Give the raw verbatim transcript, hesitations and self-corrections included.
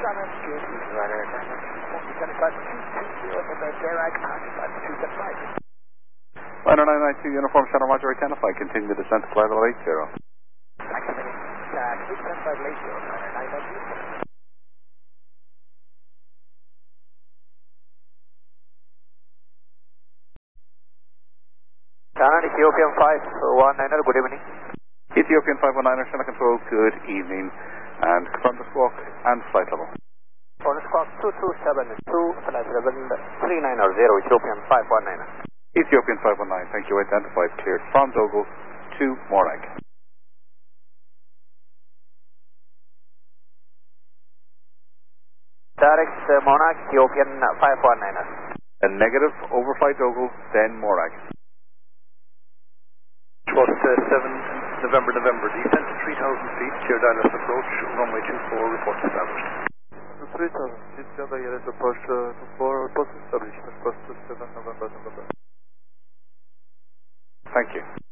seven, Yankee runner, he's going to cut two two zero from the Dirac, cut two seven five. Liner nine nine two, uniform channel Roger, identify, continue the descent to flight level eight zero. Activating, uh, two seven five eight zero, Liner nine nine two. Channel Ethiopian five one niner, good evening. Ethiopian five one niner, Channel Control, good evening, and confirm the squawk and flight level. For the squawk two two seven two, flight level three nine zero, Ethiopian five one niner. Ethiopian five one nine, thank you, identified, cleared from Dogo to Morag. Direct uh, Monarch, Ethiopian five one niner. A negative, overfly Dogo, then Morag. Trust uh, seven November, November, descent to three thousand feet, clear Dallas approach, runway two four, report established. three thousand feet, clear Dallas approach uh, two four, report established, request to seven November, November. Thank you.